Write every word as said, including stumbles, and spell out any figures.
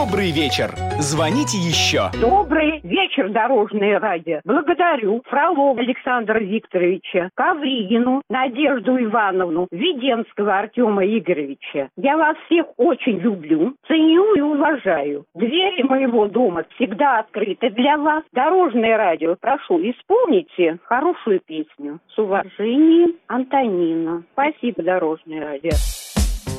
Добрый вечер. Звоните еще. Добрый вечер, Дорожное радио. Благодарю Фролова Александра Викторовича, Ковригину Надежду Ивановну, Веденского Артема Игоревича. Я вас всех очень люблю, ценю и уважаю. Двери моего дома всегда открыты для вас. Дорожное радио, прошу, исполните хорошую песню. С уважением, Антонина. Спасибо, Дорожное радио.